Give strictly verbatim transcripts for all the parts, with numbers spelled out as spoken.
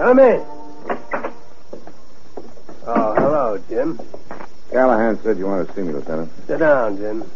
Come in. Oh, hello, Jim. Callahan said you wanted to see me, Lieutenant. Sit down, Jim.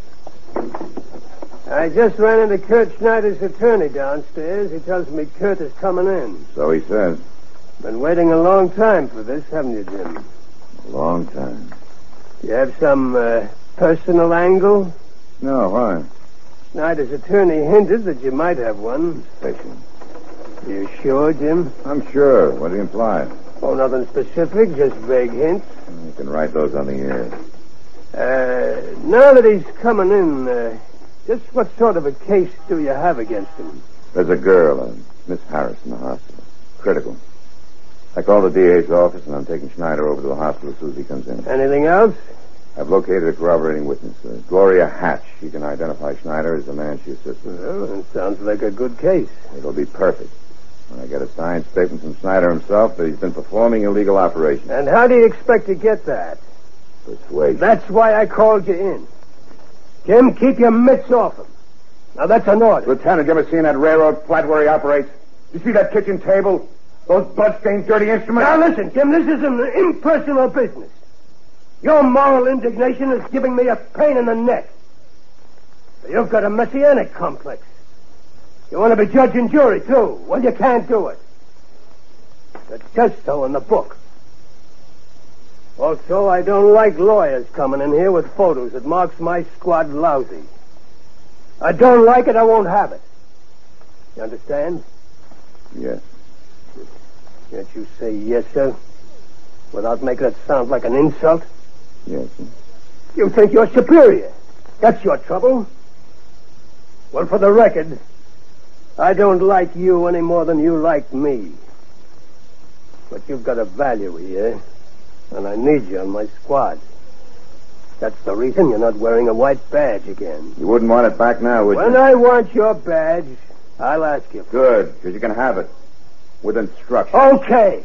I just ran into Kurt Schneider's attorney downstairs. He tells me Kurt is coming in. So he says. Been waiting a long time for this, haven't you, Jim? A long time. You have some uh, personal angle? No, why? Schneider's attorney hinted that you might have one. Fishing. You sure, Jim? I'm sure. What do you imply? Oh, nothing specific, just vague hints. You can write those on the air. Uh, now that he's coming in, uh, just what sort of a case do you have against him? There's a girl, uh, Miss Harris, in the hospital. Critical. I called the D A's office, and I'm taking Schneider over to the hospital as soon as he comes in. Anything else? I've located a corroborating witness, uh, Gloria Hatch. She can identify Schneider as the man she assisted. Well, it sounds like a good case. It'll be perfect. When I get a signed statement from Schneider himself that he's been performing illegal operations. And how do you expect to get that? Persuasion. That's why I called you in. Jim, keep your mitts off him. Now, that's an order. Lieutenant, you ever seen that railroad flat where he operates? You see that kitchen table? Those blood-stained, dirty instruments? Now, listen, Jim, this is an impersonal business. Your moral indignation is giving me a pain in the neck. You've got a messianic complex. You want to be judge and jury, too. Well, you can't do it. It says so in the book. Also, I don't like lawyers coming in here with photos that marks my squad lousy. I don't like it, I won't have it. You understand? Yes. Can't you say yes, sir, without making it sound like an insult? Yes, sir. You think you're superior. That's your trouble. Well, for the record, I don't like you any more than you like me. But you've got a value here, and I need you on my squad. That's the reason you're not wearing a white badge again. You wouldn't want it back now, would when you? When I want your badge, I'll ask you. Good, because you can have it. With instructions. Okay.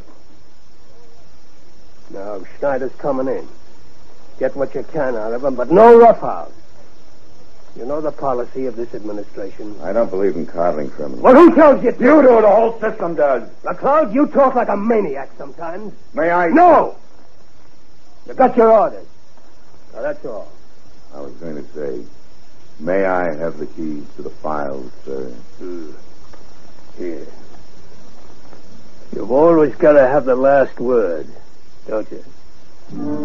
Now, Schneider's coming in. Get what you can out of him, but no roughhouse. You know the policy of this administration. I don't believe in coddling criminals. Well, who tells you to? You do. The whole system does. McLeod, you talk like a maniac sometimes. May I? No! You got your orders. Now, that's all. I was going to say, may I have the keys to the files, sir? Hmm. Here. You've always got to have the last word, don't you?